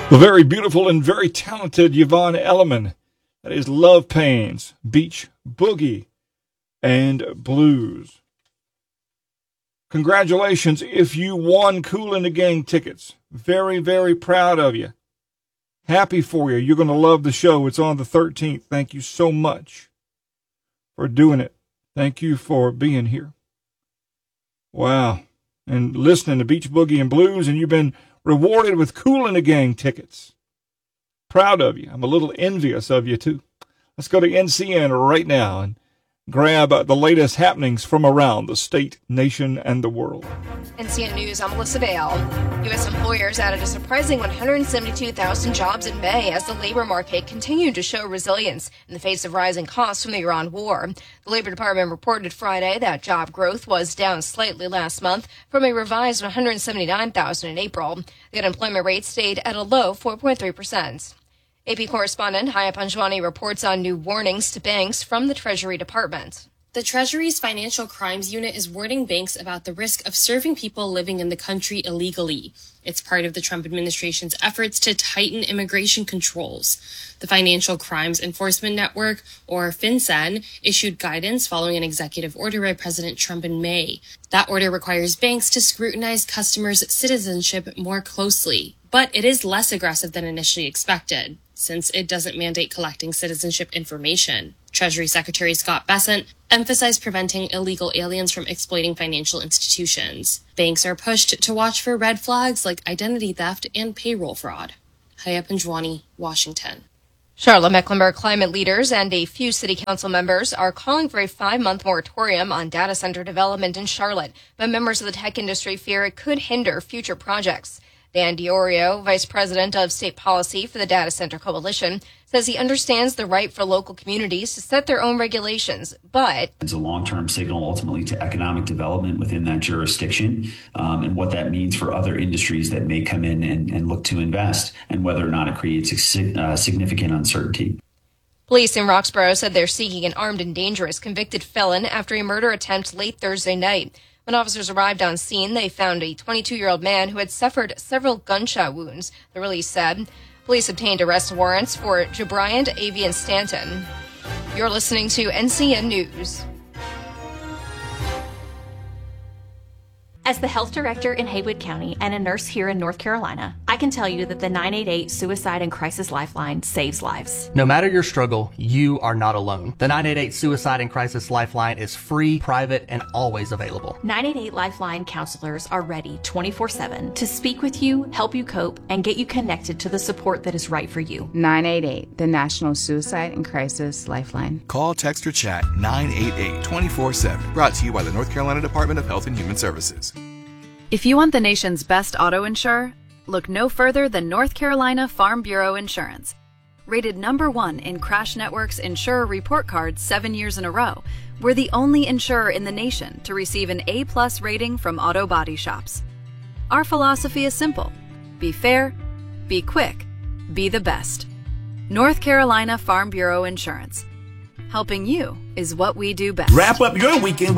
The very beautiful and very talented Yvonne Elliman. That is Love Pains, Beach Boogie, and Blues. Congratulations if you won Kool and the Gang tickets. Very, very proud of you. Happy for you. You're going to love the show. It's on the 13th. Thank you so much for doing it. Thank you for being here. Wow. And listening to Beach Boogie and Blues, and you've been rewarded with Kool and the Gang tickets. Proud of you. I'm a little envious of you, too. Let's go to NCN right now and grab the latest happenings from around the state, nation, and the world. NCN News, I'm Melissa Vale. U.S. employers added a surprising 172,000 jobs in May as the labor market continued to show resilience in the face of rising costs from the Iran war. The Labor Department reported Friday that job growth was down slightly last month from a revised 179,000 in April. The unemployment rate stayed at a low 4.3%. AP correspondent Haya Panjwani reports on new warnings to banks from the Treasury Department. The Treasury's Financial Crimes Unit is warning banks about the risk of serving people living in the country illegally. It's part of the Trump administration's efforts to tighten immigration controls. The Financial Crimes Enforcement Network, or FinCEN, issued guidance following an executive order by President Trump in May. That order requires banks to scrutinize customers' citizenship more closely, but it is less aggressive than initially expected, since it doesn't mandate collecting citizenship information. Treasury Secretary Scott Bessent emphasized preventing illegal aliens from exploiting financial institutions. Banks are pushed to watch for red flags like identity theft and payroll fraud. Haya Panjwani, Washington. Charlotte-Mecklenburg climate leaders and a few city council members are calling for a 5-month moratorium on data center development in Charlotte, but members of the tech industry fear it could hinder future projects. Dan Diorio, Vice President of State Policy for the Data Center Coalition, says he understands the right for local communities to set their own regulations, but it's a long-term signal ultimately to economic development within that jurisdiction, and what that means for other industries that may come in and look to invest, and whether or not it creates significant uncertainty. Police in Roxborough said they're seeking an armed and dangerous convicted felon after a murder attempt late Thursday night. When officers arrived on scene, they found a 22-year-old man who had suffered several gunshot wounds, the release said. Police obtained arrest warrants for Jabriant, Avey, and Stanton. You're listening to NCN News. As the health director in Haywood County and a nurse here in North Carolina, I can tell you that the 988 Suicide and Crisis Lifeline saves lives. No matter your struggle, you are not alone. The 988 Suicide and Crisis Lifeline is free, private, and always available. 988 Lifeline counselors are ready 24/7 to speak with you, help you cope, and get you connected to the support that is right for you. 988, the National Suicide and Crisis Lifeline. Call, text, or chat 988 24/7. Brought to you by the North Carolina Department of Health and Human Services. If you want the nation's best auto insurer, look no further than North Carolina Farm Bureau Insurance. Rated #1 in Crash Network's Insurer Report Card 7 years in a row, we're the only insurer in the nation to receive an A+ rating from auto body shops. Our philosophy is simple: be fair, be quick, be the best. North Carolina Farm Bureau Insurance. Helping you is what we do best. Wrap up your weekend with